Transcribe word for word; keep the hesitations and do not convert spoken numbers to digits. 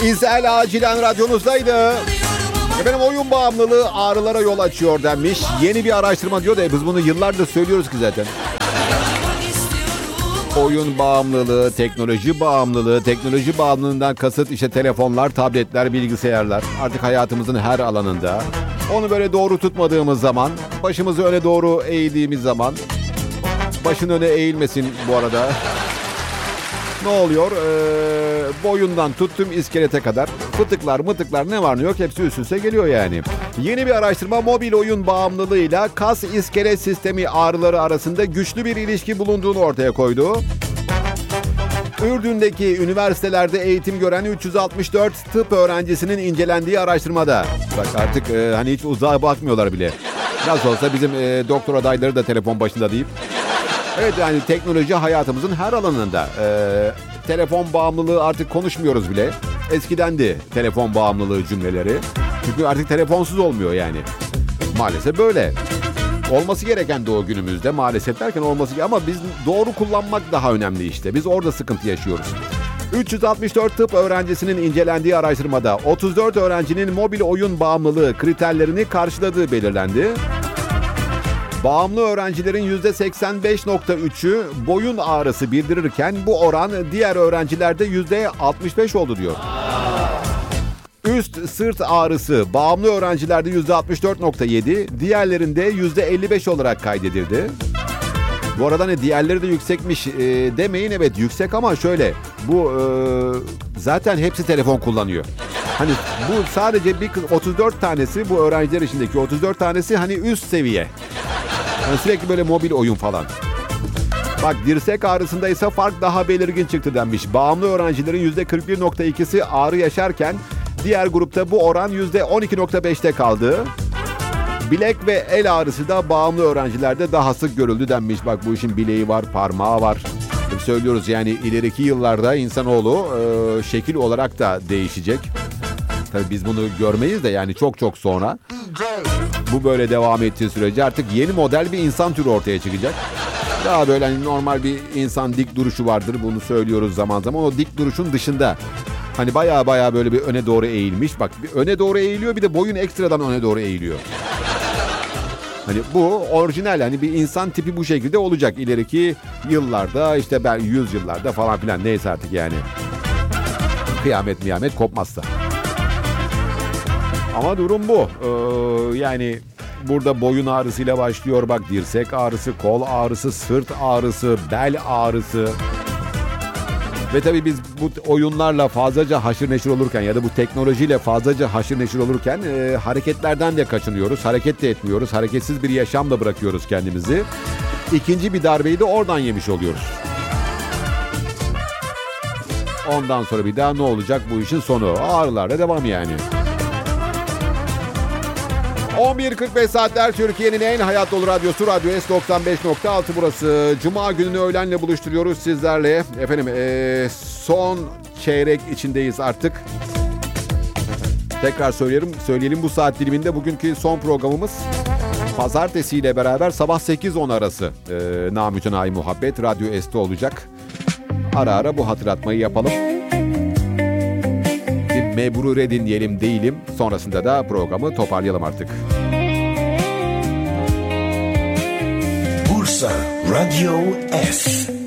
İzel acilen radyonuzdaydı. Efendim oyun bağımlılığı ağrılara yol açıyor denmiş. Yeni bir araştırma diyor da biz bunu yıllardır söylüyoruz ki zaten. Oyun bağımlılığı, teknoloji bağımlılığı, teknoloji bağımlılığından kasıt işte telefonlar, tabletler, bilgisayarlar. Artık hayatımızın her alanında. Onu böyle doğru tutmadığımız zaman, başımızı öne doğru eğdiğimiz zaman, başın öne eğilmesin bu arada. Ne oluyor? Ee, boyundan tuttum iskelete kadar fıtıklar mıtıklar ne var ne yok hepsi üst üste geliyor yani. Yeni bir araştırma mobil oyun bağımlılığıyla kas iskelet sistemi ağrıları arasında güçlü bir ilişki bulunduğunu ortaya koydu. Ürdün'deki üniversitelerde eğitim gören üç yüz altmış dört tıp öğrencisinin incelendiği araştırmada. Bak artık e, hani hiç uzağa bakmıyorlar bile. Nasıl olsa bizim e, doktor adayları da telefon başında deyip. Evet yani teknoloji hayatımızın her alanında. Ee, telefon bağımlılığı artık konuşmuyoruz bile. Eskidendi telefon bağımlılığı cümleleri. Çünkü artık telefonsuz olmuyor yani. Maalesef böyle. Olması gereken de o günümüzde maalesef derken olması ama biz doğru kullanmak daha önemli işte. Biz orada sıkıntı yaşıyoruz. üç yüz altmış dört tıp öğrencisinin incelendiği araştırmada otuz dört öğrencinin mobil oyun bağımlılığı kriterlerini karşıladığı belirlendi. Bağımlı öğrencilerin yüzde seksen beş nokta üçü boyun ağrısı bildirirken bu oran diğer öğrencilerde yüzde altmış beş oldu diyor. Üst sırt ağrısı bağımlı öğrencilerde yüzde altmış dört nokta yedi, diğerlerinde yüzde elli beş olarak kaydedildi. Bu arada ne diğerleri de yüksekmiş e, demeyin, evet yüksek ama şöyle bu e, zaten hepsi telefon kullanıyor. Hani bu sadece bir otuz dört tanesi bu öğrenciler içindeki otuz dört tanesi hani üst seviye. Yani sürekli böyle mobil oyun falan. Bak dirsek ağrısında ise fark daha belirgin çıktı denmiş. Bağımlı öğrencilerin yüzde kırk bir nokta ikisi ağrı yaşarken diğer grupta bu oran yüzde on iki nokta beşte kaldı. Bilek ve el ağrısı da bağımlı öğrencilerde daha sık görüldü denmiş. Bak bu işin bileği var, parmağı var. Söylüyoruz yani ileriki yıllarda insanoğlu e, şekil olarak da değişecek. Tabii biz bunu görmeyiz de yani çok çok sonra. Bu böyle devam ettiği sürece artık yeni model bir insan türü ortaya çıkacak. Daha böyle hani normal bir insan dik duruşu vardır. Bunu söylüyoruz zaman zaman. O dik duruşun dışında hani baya baya böyle bir öne doğru eğilmiş. Bak bir öne doğru eğiliyor bir de boyun ekstradan öne doğru eğiliyor. Hani bu orijinal hani bir insan tipi bu şekilde olacak ileriki yıllarda işte ben yüz yıllarda falan filan neyse artık yani. Kıyamet miyamet kopmazsa. Ama durum bu. Ee, yani burada boyun ağrısıyla başlıyor. Bak dirsek ağrısı, kol ağrısı, sırt ağrısı, bel ağrısı. Ve tabii biz bu oyunlarla fazlaca haşır neşir olurken ya da bu teknolojiyle fazlaca haşır neşir olurken e, hareketlerden de kaçınıyoruz. Hareket de etmiyoruz. Hareketsiz bir yaşamla bırakıyoruz kendimizi. İkinci bir darbeyi de oradan yemiş oluyoruz. Ondan sonra bir daha ne olacak bu işin sonu? Ağrılarla devam yani. on bir kırk beş saatler Türkiye'nin en hayat dolu radyosu Radyo S doksan beş nokta altı burası. Cuma gününü öğlenle buluşturuyoruz sizlerle. Efendim ee, son çeyrek içindeyiz artık. Tekrar söyleyelim, söyleyelim bu saat diliminde bugünkü son programımız. Pazartesi ile beraber sabah sekiz on arası e, Namütenayi Muhabbet Radyo S'te olacak. Ara ara bu hatırlatmayı yapalım. Mebrure dinleyelim değilim. Sonrasında da programı toparlayalım artık. Bursa Radyo S.